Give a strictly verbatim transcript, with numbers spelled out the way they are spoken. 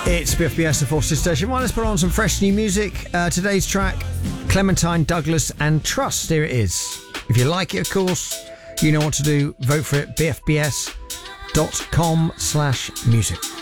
It's B F B S, the Forces Station. Well, let's put on some fresh new music. Uh, today's track, Clementine Douglas and Trust. Here it is. If you like it, of course, you know what to do. Vote for it. B F B S dot com slash music.